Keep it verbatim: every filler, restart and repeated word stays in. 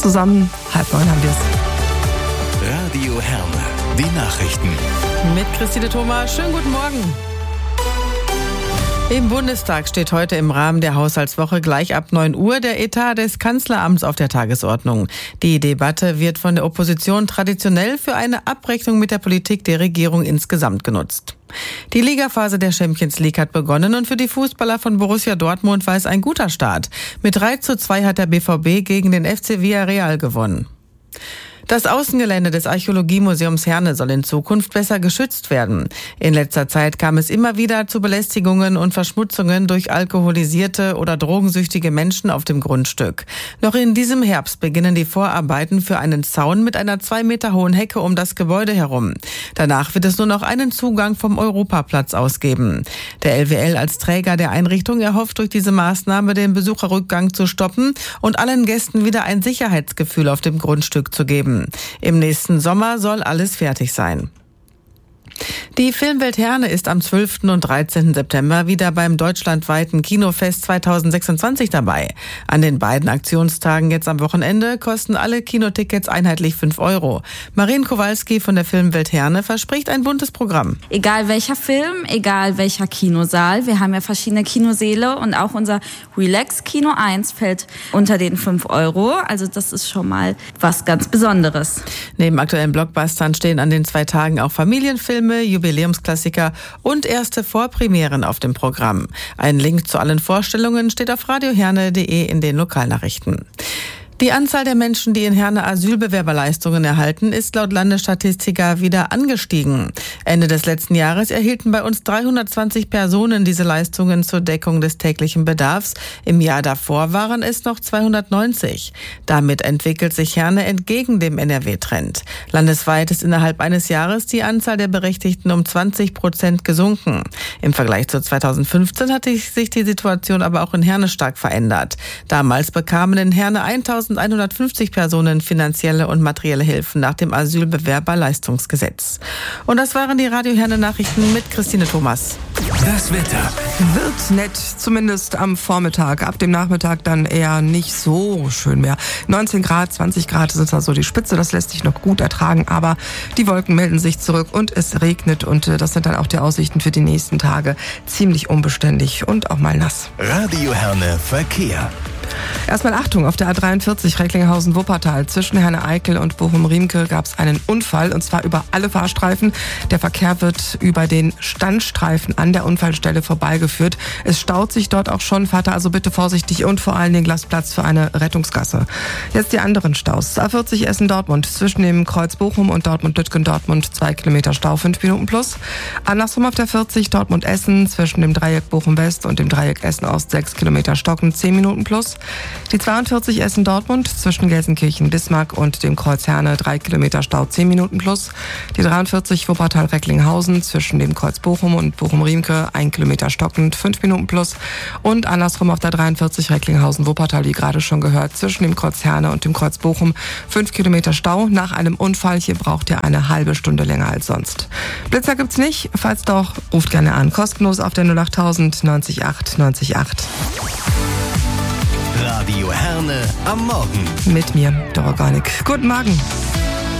zusammen, halb neun haben wir es. Radio Herne, die Nachrichten. Mit Christine Thomas, schönen guten Morgen. Im Bundestag steht heute im Rahmen der Haushaltswoche gleich ab neun Uhr der Etat des Kanzleramts auf der Tagesordnung. Die Debatte wird von der Opposition traditionell für eine Abrechnung mit der Politik der Regierung insgesamt genutzt. Die Ligaphase der Champions League hat begonnen und für die Fußballer von Borussia Dortmund war es ein guter Start. Mit drei zu zwei hat der B V B gegen den F C Villarreal gewonnen. Das Außengelände des Archäologiemuseums Herne soll in Zukunft besser geschützt werden. In letzter Zeit kam es immer wieder zu Belästigungen und Verschmutzungen durch alkoholisierte oder drogensüchtige Menschen auf dem Grundstück. Noch in diesem Herbst beginnen die Vorarbeiten für einen Zaun mit einer zwei Meter hohen Hecke um das Gebäude herum. Danach wird es nur noch einen Zugang vom Europaplatz aus geben. Der L W L als Träger der Einrichtung erhofft durch diese Maßnahme den Besucherrückgang zu stoppen und allen Gästen wieder ein Sicherheitsgefühl auf dem Grundstück zu geben. Im nächsten Sommer soll alles fertig sein. Die Filmwelt Herne ist am zwölften und dreizehnten September wieder beim deutschlandweiten Kinofest zweitausendsechsundzwanzig dabei. An den beiden Aktionstagen jetzt am Wochenende kosten alle Kinotickets einheitlich fünf Euro. Marien Kowalski von der Filmwelt Herne verspricht ein buntes Programm. Egal welcher Film, egal welcher Kinosaal. Wir haben ja verschiedene Kinosäle und auch unser Relax Kino eins fällt unter den fünf Euro. Also das ist schon mal was ganz Besonderes. Neben aktuellen Blockbustern stehen an den zwei Tagen auch Familienfilme, Jubiläumsklassiker und erste Vorpremieren auf dem Programm. Ein Link zu allen Vorstellungen steht auf radioherne punkt de in den Lokalnachrichten. Die Anzahl der Menschen, die in Herne Asylbewerberleistungen erhalten, ist laut Landesstatistiker wieder angestiegen. Ende des letzten Jahres erhielten bei uns dreihundertzwanzig Personen diese Leistungen zur Deckung des täglichen Bedarfs. Im Jahr davor waren es noch zweihundertneunzig. Damit entwickelt sich Herne entgegen dem N R W-Trend. Landesweit ist innerhalb eines Jahres die Anzahl der Berechtigten um zwanzig Prozent gesunken. Im Vergleich zu zweitausendfünfzehn hatte sich die Situation aber auch in Herne stark verändert. Damals bekamen in Herne eintausendeinhundertfünfzig Personen finanzielle und materielle Hilfen nach dem Asylbewerberleistungsgesetz. Und das waren die Radio Herne Nachrichten mit Christine Thomas. Das Wetter wird nett, zumindest am Vormittag. Ab dem Nachmittag dann eher nicht so schön mehr. neunzehn Grad, zwanzig Grad sind also die Spitze. Das lässt sich noch gut ertragen, aber die Wolken melden sich zurück und es regnet. Und das sind dann auch die Aussichten für die nächsten Tage. Ziemlich unbeständig und auch mal nass. Radio Herne Verkehr. Erstmal Achtung, auf der A dreiundvierzig Recklinghausen-Wuppertal zwischen Herne-Eickel und Bochum-Riemke gab es einen Unfall und zwar über alle Fahrstreifen. Der Verkehr wird über den Standstreifen an der Unfallstelle vorbeigeführt. Es staut sich dort auch schon, fahrt also bitte vorsichtig und vor allen Dingen lasst Platz für eine Rettungsgasse. Jetzt die anderen Staus. A vierzig Essen-Dortmund zwischen dem Kreuz Bochum und Dortmund-Lütgen-Dortmund zwei Kilometer Stau, fünf Minuten plus. Andersrum auf der vierzig Dortmund-Essen zwischen dem Dreieck Bochum-West und dem Dreieck Essen-Ost sechs Kilometer Stocken, zehn Minuten plus. Die zweiundvierzig Essen-Dortmund zwischen Gelsenkirchen-Bismarck und dem Kreuz Herne drei Kilometer Stau, zehn Minuten plus. Die dreiundvierzig Wuppertal-Recklinghausen zwischen dem Kreuz Bochum und Bochum-Riemke ein Kilometer stockend, fünf Minuten plus. Und andersrum auf der dreiundvierzig Recklinghausen-Wuppertal, wie gerade schon gehört, zwischen dem Kreuz Herne und dem Kreuz Bochum fünf Kilometer Stau. Nach einem Unfall hier braucht ihr eine halbe Stunde länger als sonst. Blitzer gibt's nicht, falls doch, ruft gerne an. Kostenlos auf der null achttausend neunzig acht neunzig acht. Radio Herne am Morgen. Mit mir, Dora Garnick. Guten Morgen.